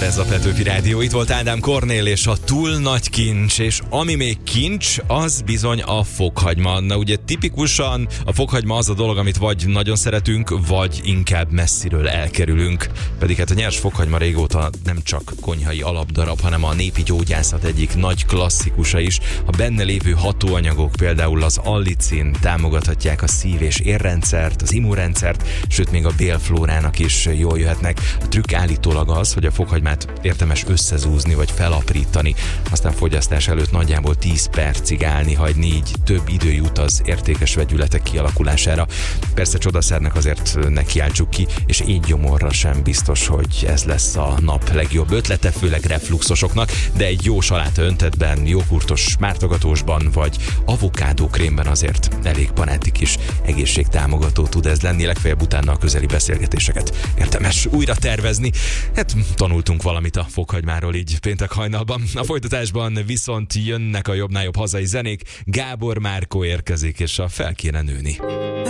reggel, ez a Petőfi Rádió. Itt volt Ádám Kornél és a túl nagy kincs, és ami még kincs, az bizony a fokhagyma. Na ugye tipikusan a fokhagyma az a dolog, amit vagy nagyon szeretünk, vagy inkább messziről elkerülünk. Pedig hát a nyers fokhagyma régóta nem csak konyhai alapdarab, hanem a népi gyógyászat egyik nagy klasszikusa is. A benne lévő hatóanyagok, például az allicin támogathatják a szív- és érrendszert, az immunrendszert, sőt még a bélflórának is jól jöhetnek. A trükk állítólag az, hogy a fokhagymát érdemes összezúzni vagy felaprítani, aztán fogyasztás előtt nagyjából 10 percig állni hagyni, így több idő jut az értékes vegyületek kialakulására. Persze csodaszernek azért nekiáltsuk ki, és így gyomorra sem biztos, hogy ez lesz a nap legjobb ötlete, főleg refluxosoknak, de egy jó saláta öntetben, jógurtos mártogatósban vagy avokádókrémben azért elég baráti kis egészségtámogató tud ez lenni, legfeljebb utána a közeli beszélgetéseket érdemes újra tervezni. Hát tanultunk valamit a fokhagymáról így péntek hajnalban. A folytatásban viszont jönnek a jobbnál jobb hazai zenék. Gábor Márkó érkezik, és a Fel kéne nőni.